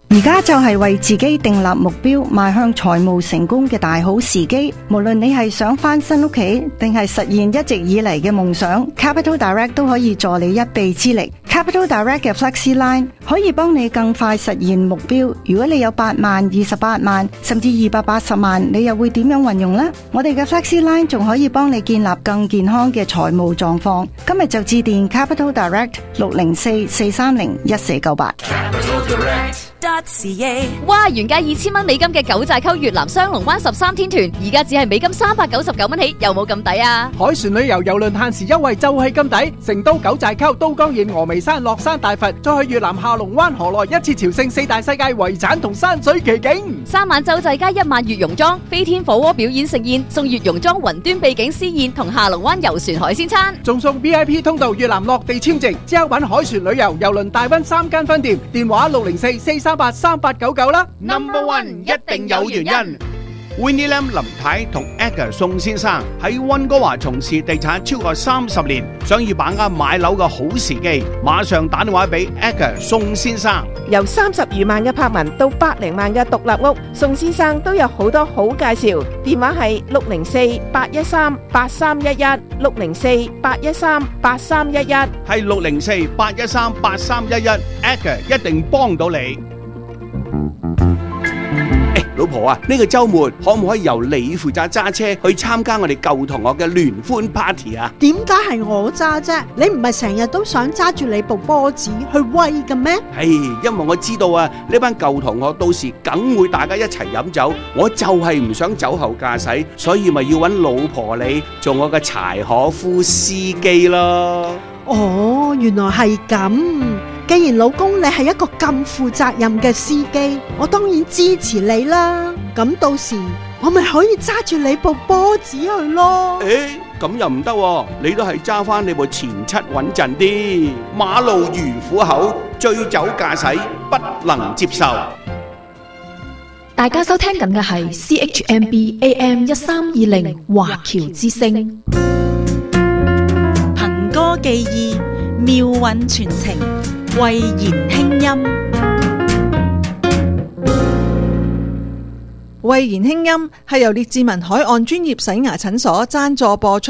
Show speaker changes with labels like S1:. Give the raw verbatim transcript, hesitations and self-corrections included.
S1: 而家就係為自己訂立目標，邁向財務成功嘅大好時機。無論你係想翻新屋企，定係實現一直以嚟嘅夢想， Capital Direct 都可以助你一臂之力。Capital Direct 嘅 Flexi Line 可以幫你更快實現目標。如果你有八萬、二十八萬，甚至二百八十萬，你又會點樣運用呢？我哋嘅 Flexi Line 仲可以幫你建立更健康嘅財務狀況。今日就致電 Capital Direct 六零四四三零一四九八。
S2: 哇！原價二千蚊美金嘅九寨溝越南雙龍灣十三天團，而家只係美金三百九十九蚊起，有冇咁抵啊？
S3: 海船旅遊郵輪限時優惠就係咁抵，成都九寨溝、都江堰、峨眉山、樂山大佛，再去越南下龍灣河內，一次朝聖四大世界遺產同山水奇景。
S2: 三晚洲際街，一晚月榕莊，飛天火鍋表演盛宴，送月榕莊雲端秘境詩宴同下龍灣遊船海鮮餐，
S3: 仲送 V I P 通道越南落地簽證，之後搵海船旅遊郵輪大溫三間分店，電話六零四四三八三八九九啦。
S4: Number One 一定有原因。Winnie Lam 林太同 Edgar 宋先生喺溫哥華從事地產超過三十年，想要把握買樓嘅好時機，馬上打電話俾 Edgar 宋先生。
S5: 由三十餘萬嘅柏文到百零萬嘅獨立屋，宋先生都有好多好介紹。電話係六零四八一三八三一一，六零四八一三八三一一，
S4: 係六零四八一三八三一一 ，Edgar 一定幫到你。老婆啊，呢個周末可唔可以由你負責揸車去參加我哋舊同學嘅聯歡 party 啊？
S6: 點解係我揸啫？你唔係成日都想揸住你部波子去威嘅咩？
S4: 係，因為我知道啊，呢班舊同學到時梗會大家一齊飲酒，我就係唔想酒後駕駛，所以咪要揾老婆你做我嘅柴可夫司機咯。
S6: 哦，原來係咁。既然老公你係一個咁負責任嘅司機，我當然支持你啦。咁到時我咪可以揸住你部波子去咯。
S4: 誒，咁又唔得喎，你都係揸翻你部前七穩陣啲。馬路如虎口，醉酒駕駛不能接受。
S7: 大家收聽緊嘅係 C H M B A M 一三二零華僑之聲，
S8: 憑歌寄意，妙韻傳情，慧言輕音。
S9: 慧言輕音係由列治文海岸專業洗牙診所贊助播出。